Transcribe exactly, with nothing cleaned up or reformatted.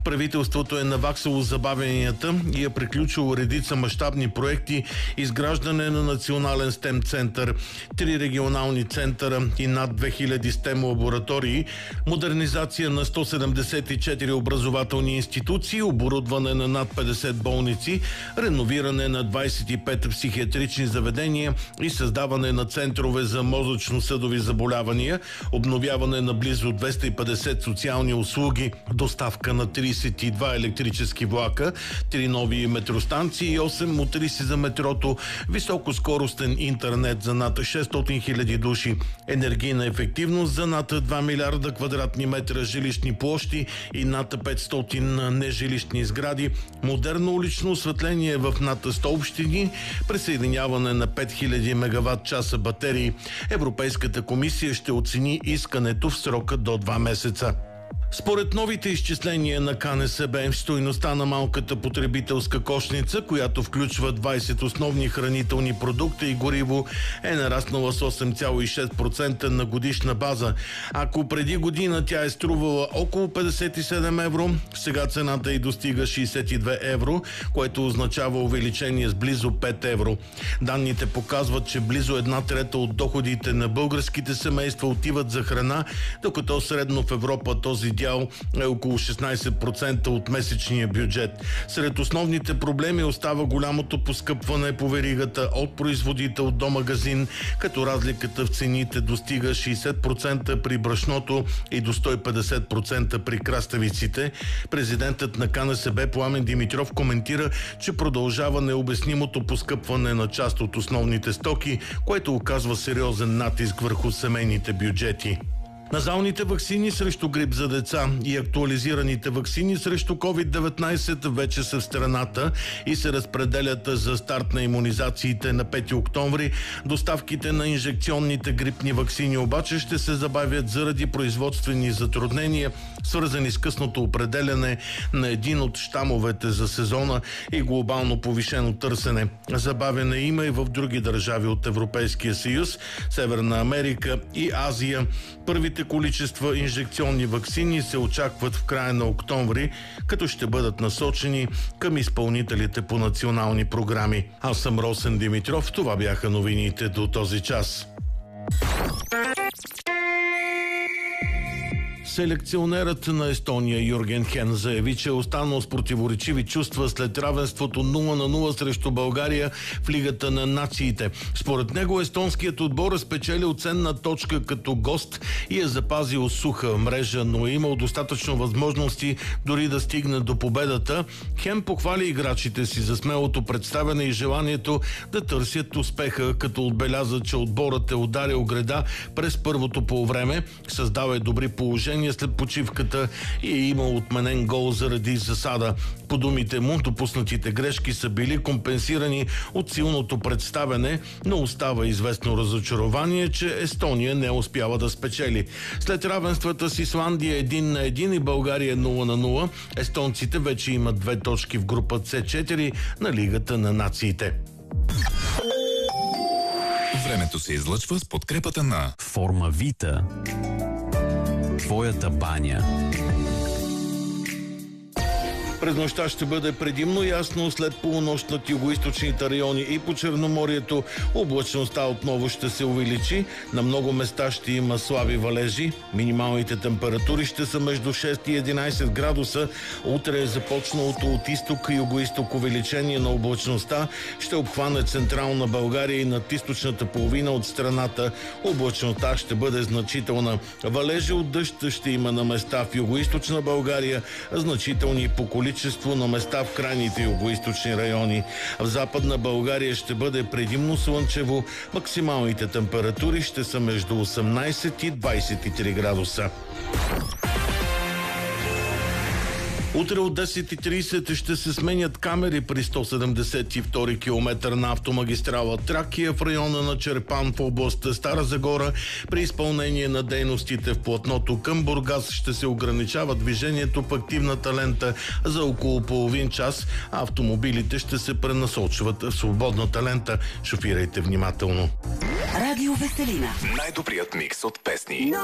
Правителството е наваксало забавянията и е приключило редица мащабни проекти, изграждане на национален стем център, три регионални центъра и над две хиляди стем лаборатории, модернизация на сто седемдесет и четири образователни институции, оборудване на над петдесет болници, реновиране на двадесет и пет психиатрични заведения и създаване на центрове за мозъчно-съдови заболявания, обновяване на близо двеста и петдесет социални услуги, доставка на тридесет и два електрически влака, три нови метростанции и осем мотриси за метрото, високоскоростен интернет за над шестстотин хиляди души, енергийна ефективност за над два милиарда квадратни метра жилищни площи и над петстотин нежилищни сгради, модерно улично осветление в над сто общини, присъединяване на пет хиляди мегаватт часа батерии. Европейската комисия ще оцени искането в срока до два месеца. Според новите изчисления на К Н С Б, стойността на малката потребителска кошница, която включва двадесет основни хранителни продукта и гориво, е нараснала с осем цяло и шест процента на годишна база. Ако преди година тя е струвала около петдесет и седем евро, сега цената й достига шейсет и две евро, което означава увеличение с близо пет евро. Данните показват, че близо една трета от доходите на българските семейства отиват за храна, докато средно в Европа този дял е около шестнадесет процента от месечния бюджет. Сред основните проблеми остава голямото поскъпване по веригата от производител до магазин, като разликата в цените достига шейсет процента при брашното и до сто и петдесет процента при краставиците. Президентът на К Н С Б Пламен Димитров коментира, че продължава необяснимото поскъпване на част от основните стоки, което оказва сериозен натиск върху семейните бюджети. Назалните ваксини срещу грип за деца и актуализираните ваксини срещу ковид деветнадесет вече са в страната и се разпределят за старт на имунизациите на пети октомври. Доставките на инжекционните грипни ваксини обаче ще се забавят заради производствени затруднения, свързани с късното определяне на един от щамовете за сезона и глобално повишено търсене. Забавяне има и в други държави от Европейския съюз, Северна Америка и Азия. Първите количества инжекционни ваксини се очакват в края на октомври, като ще бъдат насочени към изпълнителите по национални програми. Аз съм Росен Димитров. Това бяха новините до този час. Селекционерът на Естония Юрген Хен заяви, че е останал с противоречиви чувства след равенството нула на нула срещу България в Лигата на нациите. Според него естонският отбор е спечелил ценна точка като гост и е запазил суха мрежа, но е имал достатъчно възможности дори да стигне до победата. Хен похвали играчите си за смелото представяне и желанието да търсят успеха, като отбеляза, че отборът е ударил греда през първото полувреме, създава добри положения след почивката и е имал отменен гол заради засада. По думите му, допуснатите грешки са били компенсирани от силното представяне, но остава известно разочарование, че Естония не успява да спечели. След равенствата с Исландия един на един и България нула на нула, естонците вече имат две точки в група С четири на Лигата на нациите. Времето се излъчва с подкрепата на Формавита. Твоята баня. През нощта ще бъде предимно ясно, след полунощ над югоизточните райони и по Черноморието облачността отново ще се увеличи. На много места ще има слаби валежи. Минималните температури ще са между шест и единадесет градуса. Утре е започналото от изток и югоизток увеличение на облачността. Ще обхване централна България и над източната половина от страната. Облачността ще бъде значителна. Валежи от дъжд ще има на места в югоизточна България, значителни по количество на места в крайните югоизточни райони. В Западна България ще бъде предимно слънчево. Максималните температури ще са между осемнадесет и двадесет и три градуса. Утре от десет и тридесет ще се сменят камери при сто седемдесет и втори километър на автомагистрала Тракия в района на Чирпан в област Стара Загора. При изпълнение на дейностите в платното към Бургас ще се ограничава движението по активната лента за около половин час, а автомобилите ще се пренасочват в свободната лента. Шофирайте внимателно. Радио Веселина. Най-добрият микс от песни.